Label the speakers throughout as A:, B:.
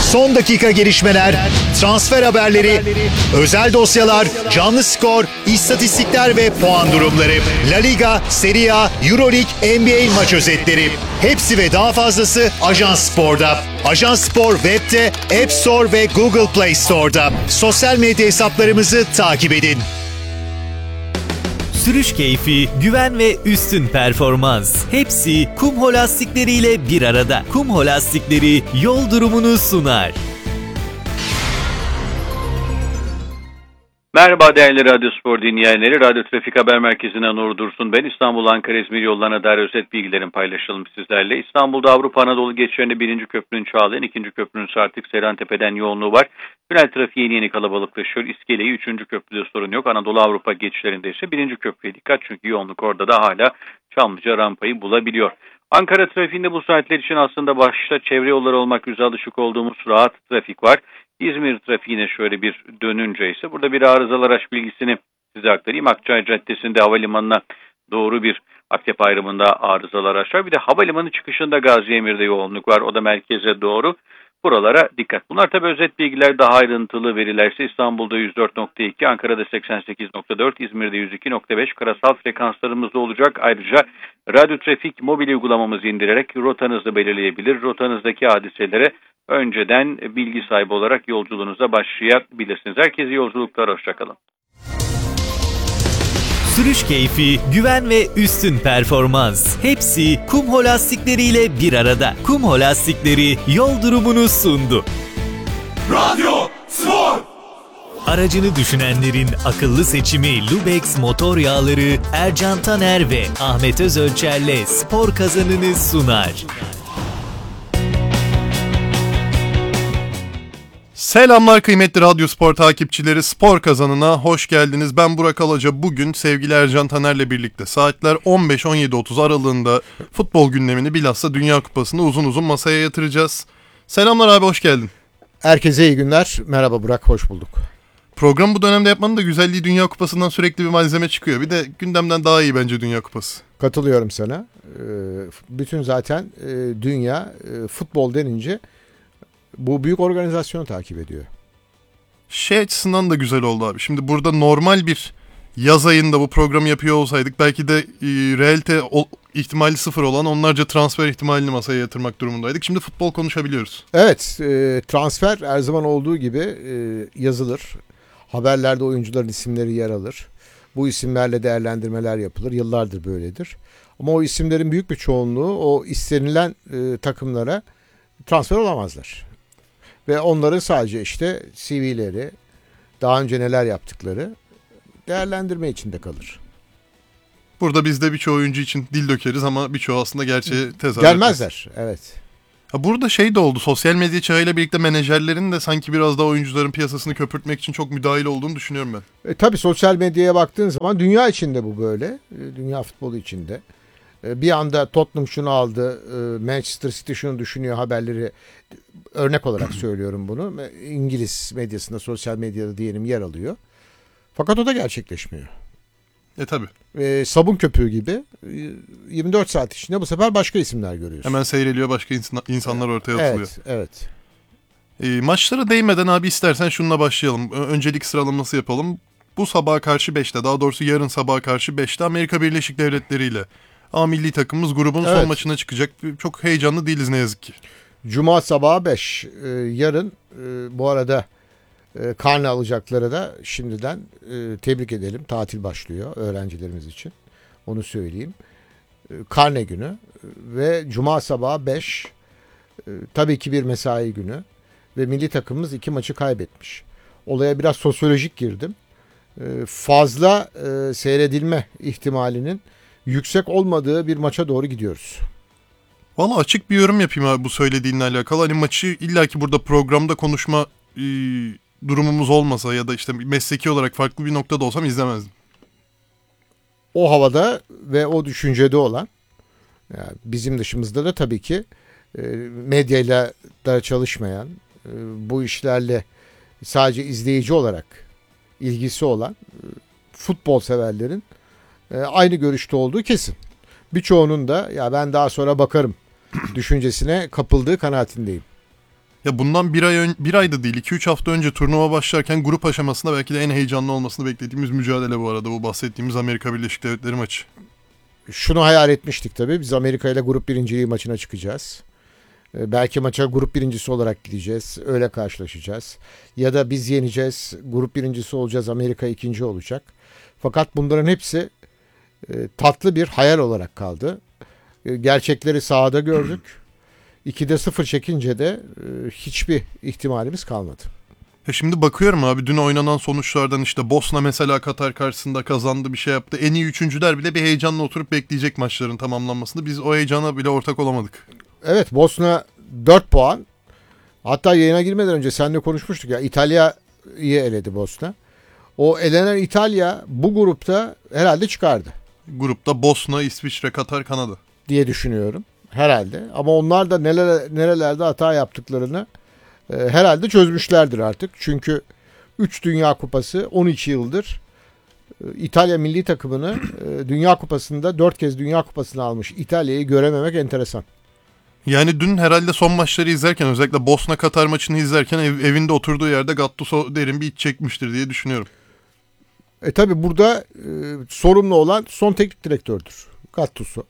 A: Son dakika gelişmeler, transfer haberleri, özel dosyalar, canlı skor, istatistikler ve puan durumları. La Liga, Serie A, Euroleague, NBA maç özetleri. Hepsi ve daha fazlası Ajans Spor'da. Ajans Spor webde, App Store ve Google Play Store'da. Sosyal medya hesaplarımızı takip edin.
B: Sürüş keyfi, güven ve üstün performans. Hepsi Kumho lastikleriyle bir arada. Kumho lastikleri yol durumunu sunar.
C: Merhaba değerli Radyo Spor dinleyenleri. Radyo Trafik Haber Merkezi'nden Uğur Dursun. Ben İstanbul-Ankara İzmir yollarına dair özet bilgilerin paylaşalım sizlerle. İstanbul'da Avrupa Anadolu geçişlerinde 1. köprünün Çağlayan, 2. köprünün Sartık Seyrantepe'den yoğunluğu var. Tünel trafiği yeni kalabalıklaşıyor. İskele'yi 3. köprüde sorun yok. Anadolu Avrupa geçişlerinde ise 1. köprüye dikkat, çünkü yoğunluk orada da hala Çamlıca rampayı bulabiliyor. Ankara trafiğinde bu saatler için aslında başta çevre yolları olmak üzere alışık olduğumuz rahat trafik var. İzmir trafiğine şöyle bir dönünce ise burada bir arızalı araç bilgisini size aktarayım. Akçay Caddesi'nde havalimanına doğru bir Akyap ayrımında arızalı araç var. Bir de havalimanı çıkışında Gazi Emir'de yoğunluk var. O da merkeze doğru. Buralara dikkat. Bunlar tabii özet bilgiler. Daha ayrıntılı verilerse İstanbul'da 104.2, Ankara'da 88.4, İzmir'de 102.5 karasal frekanslarımızda olacak. Ayrıca Radyo Trafik mobil uygulamamızı indirerek rotanızı belirleyebilir. Rotanızdaki hadiselere önceden bilgi sahibi olarak yolculuğunuza başlayabilirsiniz. Herkese yolculuklar, hoşçakalın.
B: Sürüş keyfi, güven ve üstün performans. Hepsi Kumho lastikleriyle bir arada. Kumho lastikleri yol durumunu sundu.
D: Radyo Spor!
B: Aracını düşünenlerin akıllı seçimi Lubex motor yağları Ercan Taner ve Ahmet Özölçer'le spor kazanını sunar.
E: Selamlar kıymetli Radyo Spor takipçileri, spor kazanına hoş geldiniz. Ben Burak Alaca. Bugün sevgili Ercan Taner'le birlikte saatler 15-17.30 aralığında futbol gündemini, bilhassa Dünya Kupası'nı uzun uzun masaya yatıracağız. Selamlar abi, hoş geldin.
F: Herkese iyi günler. Merhaba Burak, hoş bulduk.
E: Programı bu dönemde yapmanın da güzelliği, Dünya Kupası'ndan sürekli bir malzeme çıkıyor. Bir de gündemden daha iyi bence Dünya Kupası.
F: Katılıyorum sana. Bütün zaten dünya futbol denince bu büyük organizasyonu takip ediyor.
E: Şey açısından da güzel oldu abi. Şimdi burada normal bir yaz ayında bu programı yapıyor olsaydık belki de realite ihtimali sıfır olan onlarca transfer ihtimalini masaya yatırmak durumundaydık. Şimdi futbol konuşabiliyoruz.
F: Evet, transfer her zaman olduğu gibi yazılır. Haberlerde oyuncuların isimleri yer alır. Bu isimlerle değerlendirmeler yapılır. Yıllardır böyledir. Ama o isimlerin büyük bir çoğunluğu o istenilen takımlara transfer olamazlar. Ve onların sadece işte CV'leri, daha önce neler yaptıkları değerlendirme içinde kalır.
E: Burada biz de birçoğu oyuncu için dil dökeriz ama birçoğu aslında gerçeğe tezahür
F: gelmezler, evet.
E: Burada şey de oldu, sosyal medya çağıyla birlikte menajerlerin de sanki biraz daha oyuncuların piyasasını köpürtmek için çok müdahil olduğunu düşünüyorum ben.
F: Tabii sosyal medyaya baktığın zaman dünya içinde bu böyle. Dünya futbolu içinde. Bir anda Tottenham şunu aldı, Manchester City şunu düşünüyor haberleri, örnek olarak söylüyorum bunu. İngiliz medyasında, sosyal medyada diyelim yer alıyor. Fakat o da gerçekleşmiyor.
E: Tabii.
F: Sabun köpüğü gibi 24 saat içinde bu sefer başka isimler görüyorsun.
E: Hemen seyreliyor, başka insanlar ortaya atılıyor.
F: Evet.
E: Maçlara değmeden abi istersen şununla başlayalım. Öncelik sıralaması yapalım. Bu sabaha karşı 5'te, daha doğrusu yarın sabaha karşı 5'te Amerika Birleşik Devletleri ile A milli takımımız grubun son maçına çıkacak. Çok heyecanlı değiliz ne yazık ki.
F: Cuma sabahı 5. Yarın bu arada karne alacakları da şimdiden tebrik edelim. Tatil başlıyor öğrencilerimiz için. Onu söyleyeyim. Karne günü ve Cuma sabahı 5. Tabii ki bir mesai günü. Ve milli takımımız 2 maçı kaybetmiş. Olaya biraz sosyolojik girdim. Fazla seyredilme ihtimalinin yüksek olmadığı bir maça doğru gidiyoruz.
E: Valla açık bir yorum yapayım abi bu söylediğinle alakalı. Hani maçı illaki burada programda konuşma durumumuz olmasa ya da işte mesleki olarak farklı bir noktada olsam izlemezdim.
F: O havada ve o düşüncede olan, yani bizim dışımızda da tabii ki medyayla da çalışmayan, bu işlerle sadece izleyici olarak ilgisi olan futbol severlerin aynı görüşte olduğu kesin. Birçoğunun da ya ben daha sonra bakarım düşüncesine kapıldığı kanaatindeyim.
E: Ya bundan bir ayda değil 2-3 hafta önce turnuva başlarken grup aşamasında belki de en heyecanlı olmasını beklediğimiz mücadele bu arada bu bahsettiğimiz Amerika Birleşik Devletleri maçı.
F: Şunu hayal etmiştik tabii. Biz Amerika ile grup birinciliği maçına çıkacağız. Belki maça grup birincisi olarak gideceğiz. Öyle karşılaşacağız. Ya da biz yeneceğiz. Grup birincisi olacağız. Amerika ikinci olacak. Fakat bunların hepsi tatlı bir hayal olarak kaldı. Gerçekleri sahada gördük. 2'de 0 çekince de hiçbir ihtimalimiz kalmadı.
E: Şimdi bakıyorum abi dün oynanan sonuçlardan işte Bosna mesela Katar karşısında kazandı bir şey yaptı. En iyi üçüncüler bile bir heyecanla oturup bekleyecek maçların tamamlanmasını. Biz o heyecana bile ortak olamadık.
F: Evet, Bosna 4 puan. Hatta yayına girmeden önce seninle konuşmuştuk ya, İtalya'yı eledi Bosna. O elenen İtalya bu grupta herhalde çıkardı
E: Grupta Bosna, İsviçre, Katar, Kanada.
F: diye düşünüyorum. Herhalde. Ama onlar da nerelerde hata yaptıklarını herhalde çözmüşlerdir artık. Çünkü 3 Dünya Kupası 12 yıldır İtalya milli takımını Dünya Kupası'nda 4 kez Dünya Kupası'nı almış İtalya'yı görememek enteresan.
E: Yani dün herhalde son maçları izlerken özellikle Bosna-Katar maçını izlerken evinde oturduğu yerde Gattuso derin bir iç çekmiştir diye düşünüyorum.
F: Tabi burada sorumlu olan son teknik direktördür Gattuso.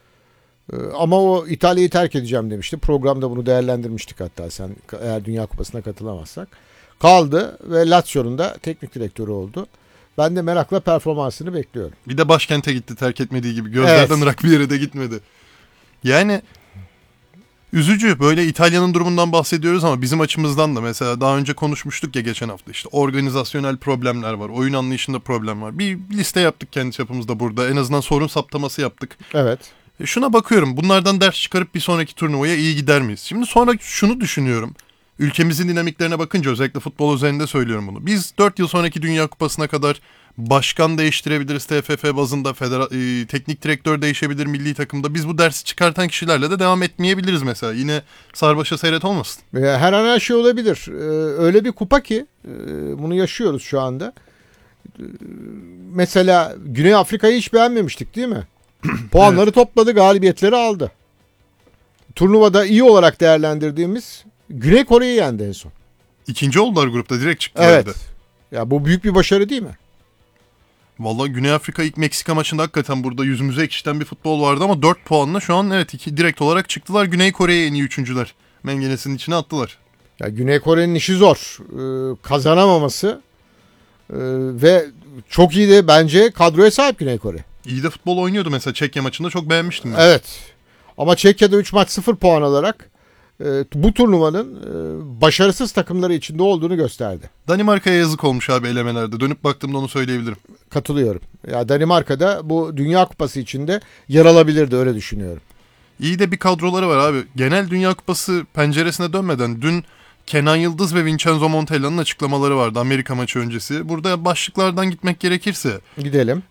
F: Ama o İtalya'yı terk edeceğim demişti. Programda bunu değerlendirmiştik hatta sen eğer Dünya Kupası'na katılamazsak. Kaldı ve Lazio'nun da teknik direktörü oldu. Ben de merakla performansını bekliyorum.
E: Bir de başkente gitti terk etmediği gibi. Gözlerden ırak bir yere de gitmedi. Yani üzücü. Böyle İtalya'nın durumundan bahsediyoruz ama bizim açımızdan da mesela daha önce konuşmuştuk ya geçen hafta işte organizasyonel problemler var. Oyun anlayışında problem var. Bir liste yaptık kendi çapımızda burada. En azından sorun saptaması yaptık.
F: Evet.
E: Şuna bakıyorum. Bunlardan ders çıkarıp bir sonraki turnuvaya iyi gider miyiz? Şimdi sonra şunu düşünüyorum. Ülkemizin dinamiklerine bakınca özellikle futbol üzerinde söylüyorum bunu. Biz 4 yıl sonraki Dünya Kupası'na kadar başkan değiştirebiliriz TFF bazında, teknik direktör değişebilir milli takımda. Biz bu dersi çıkartan kişilerle de devam etmeyebiliriz mesela. Yine sarbaşa seyret olmasın.
F: Her an her şey olabilir. Öyle bir kupa ki bunu yaşıyoruz şu anda. Mesela Güney Afrika'yı hiç beğenmemiştik değil mi? Puanları topladı, galibiyetleri aldı. Turnuvada iyi olarak değerlendirdiğimiz Güney Kore'yi yendi en son.
E: İkinci oldular grupta, direkt çıktılar.
F: Evet.
E: De.
F: Ya bu büyük bir başarı değil mi?
E: Vallahi Güney Afrika ilk Meksika maçında hakikaten burada yüzümüze ekşiten bir futbol vardı ama 4 puanla şu an evet direkt olarak çıktılar. Güney Kore'ye en iyi üçüncüler. Mengenesinin içine attılar.
F: Ya Güney Kore'nin işi zor. Kazanamaması ve çok iyi de bence kadroya sahip Güney Kore.
E: İyi de futbol oynuyordu mesela Çekya maçında çok beğenmiştim ben.
F: Evet. Ama Çekya'da 3 maç 0 puan alarak bu turnuvanın başarısız takımları içinde olduğunu gösterdi.
E: Danimarka'ya yazık olmuş abi elemelerde. Dönüp baktığımda onu söyleyebilirim.
F: Katılıyorum. Ya Danimarka'da bu Dünya Kupası içinde yer alabilirdi, öyle düşünüyorum.
E: İyi de bir kadroları var abi. Genel Dünya Kupası penceresine dönmeden dün Kenan Yıldız ve Vincenzo Montella'nın açıklamaları vardı Amerika maçı öncesi. Burada başlıklardan gitmek gerekirse
F: Gidelim.